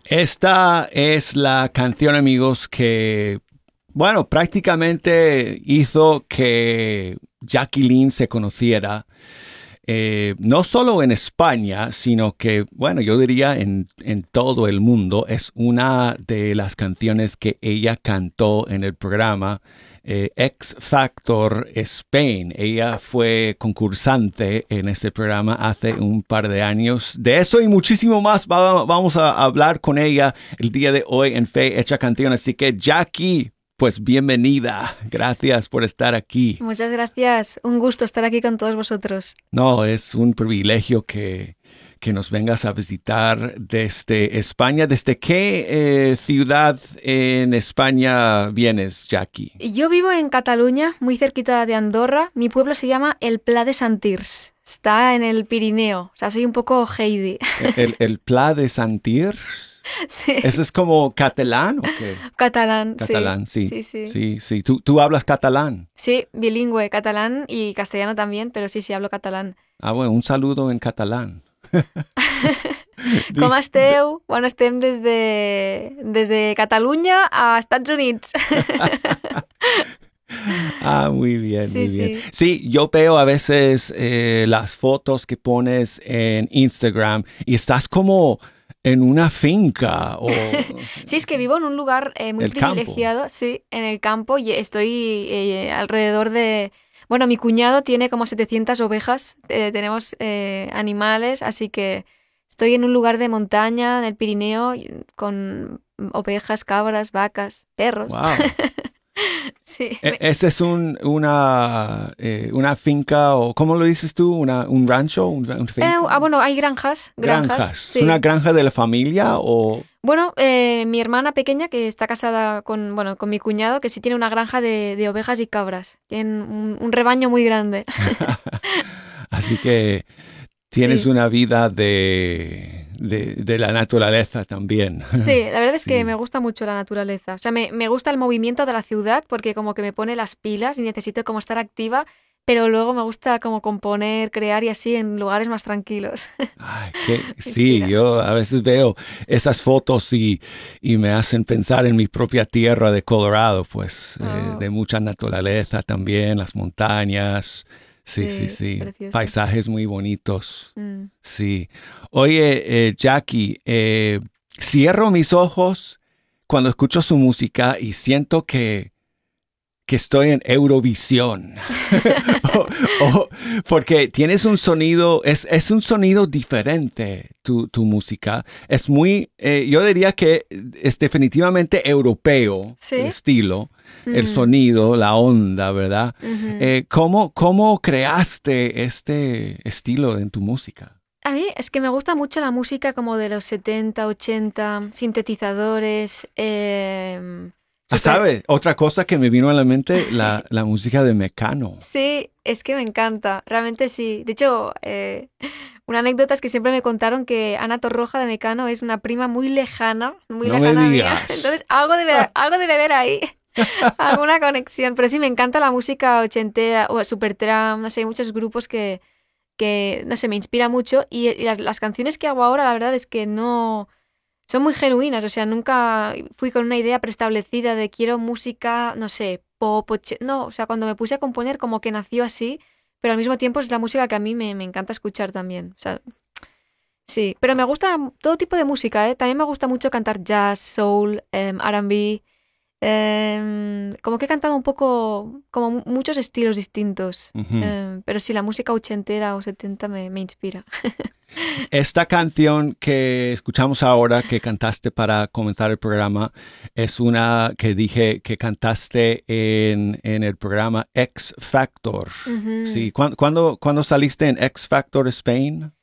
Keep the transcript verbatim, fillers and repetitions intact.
Esta es la canción, amigos, que, bueno, prácticamente hizo que Jacqueline se conociera, eh, no solo en España, sino que, bueno, yo diría en, en todo el mundo. Es una de las canciones que ella cantó en el programa Eh, X Factor Spain. Ella fue concursante en ese programa hace un par de años. De eso y muchísimo más va, vamos a hablar con ella el día de hoy en Fe Hecha Canción. Así que Jackie, pues bienvenida. Gracias por estar aquí. Muchas gracias. Un gusto estar aquí con todos vosotros. No, es un privilegio que... que nos vengas a visitar desde España. ¿Desde qué eh, ciudad en España vienes, Jackie? Yo vivo en Cataluña, muy cerquita de Andorra. Mi pueblo se llama el Pla de Santirs. Está en el Pirineo. O sea, soy un poco Heidi. ¿El, el Pla de Santirs? Sí. ¿Eso es como catalán o qué? Catalán, Catalán, sí. sí. Sí, sí. sí, sí. ¿Tú, ¿Tú hablas catalán? Sí, bilingüe, catalán y castellano también, pero sí, sí, hablo catalán. Ah, bueno, un saludo en catalán. Com esteu? Bueno, estem des de, des de Catalunya a Estats Units. Ah, muy bien, Sí, muy sí. bien. Sí, yo veo a veces eh, las fotos que pones en Instagram y estás como en una finca o... Sí, es que vivo en un lugar eh, muy El campo. privilegiado, sí, en el campo, y estoy eh, alrededor de... Bueno, mi cuñado tiene como setecientas ovejas, eh, tenemos eh, animales, así que estoy en un lugar de montaña, en el Pirineo, y- con ovejas, cabras, vacas, perros. Wow. Sí. E- ¿Esa es un, una, eh, una finca o, ¿cómo lo dices tú? Una, ¿Un rancho? ¿Un, un Eh, finca? ah, bueno, hay granjas, granjas. Granjas. Sí. ¿Es una granja de la familia o...? Bueno, eh, mi hermana pequeña, que está casada con, bueno, con mi cuñado, que sí tiene una granja de, de ovejas y cabras. Tienen un, un rebaño muy grande. Así que tienes Sí. una vida de, de, de la naturaleza también. Sí, la verdad es Sí. que me gusta mucho la naturaleza. O sea, me, me gusta el movimiento de la ciudad porque como que me pone las pilas y necesito como estar activa, pero luego me gusta como componer, crear y así en lugares más tranquilos. Ay, que, sí, Quisiera. yo a veces veo esas fotos y, y me hacen pensar en mi propia tierra de Colorado, pues eh, Oh. de mucha naturaleza también, las montañas. Sí, sí, Sí, sí. precioso. Paisajes muy bonitos. Mm. Sí. Oye, eh, Jackie, eh, cierro mis ojos cuando escucho su música y siento que, que estoy en Eurovisión. o, o- porque tienes un sonido, es, es un sonido diferente tu, tu música. Es muy, eh, yo diría que es definitivamente europeo ¿Sí? el estilo, el Mm. sonido, la onda, ¿verdad? Ujú. Eh, ¿cómo, ¿Cómo creaste este estilo en tu música? A mí es que me gusta mucho la música como de los setenta, ochenta, sintetizadores. Eh, Ah, súper- ¿sabe? Otra cosa que me vino a la mente, la, la música de Mecano. Sí, es que me encanta, realmente sí. De hecho, eh, una anécdota es que siempre me contaron que Ana Torroja de Mecano es una prima muy lejana, muy No me lejana mía. digas. Entonces, algo debe, algo debe haber ahí, alguna conexión. Pero sí, me encanta la música ochentera o Supertramp, no sé, hay muchos grupos que, que, no sé, me inspira mucho. Y, y las, las canciones que hago ahora, la verdad es que no... Son muy genuinas, o sea, nunca fui con una idea preestablecida de quiero música, no sé, pop, oche- no, o sea, cuando me puse a componer como que nació así, pero al mismo tiempo es la música que a mí me, me encanta escuchar también, o sea, sí, pero me gusta todo tipo de música, ¿eh? También me gusta mucho cantar jazz, soul, em, R and B, em, como que he cantado un poco, como mu- muchos estilos distintos, Ujú. em, pero sí, la música ochentera o setenta me, me inspira. Esta canción que escuchamos ahora, que cantaste para comenzar el programa, es una que dije que cantaste en, en el programa X Factor. Ujú. Sí, ¿cuándo, cuándo, cuándo saliste en X Factor Spain?